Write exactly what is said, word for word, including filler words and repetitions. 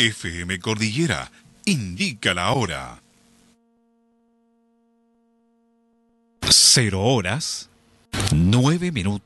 F M Cordillera indica la hora. Cero horas, nueve minutos.